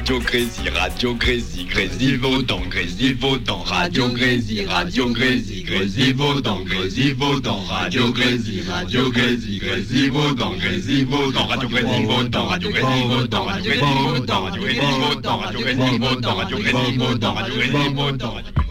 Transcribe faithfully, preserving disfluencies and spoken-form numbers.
Radio Grésy, Radio Grésy, Grésivaudan, Grésivaudan, Radio Grésy, Radio Grésy, Grésivaudan, Grésivaudan, Radio Grésy, Radio Grésy, Grésivaudan, Grésivaudan, Radio Grésivaudan, Radio Grésivaudan, Radio Grésivaudan, Radio Grésivaudan, Radio Grésivaudan, Radio Grésivaudan, Radio Grésivaudan.